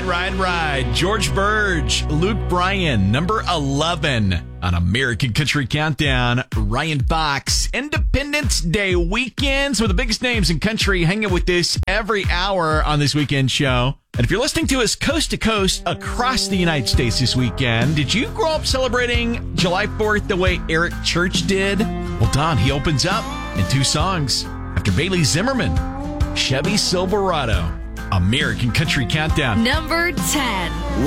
Right. George Burge, Luke Bryan, number 11 on American Country Countdown. Ryan Fox, Independence Day weekend. Some of the biggest names in country hanging with us every hour on this weekend show. And if you're listening to us coast to coast across the United States this weekend, did you grow up celebrating July 4th the way Eric Church did? Well, Don, he opens up in 2 songs after Bailey Zimmerman, Chevy Silverado. American Country Countdown. Number 10.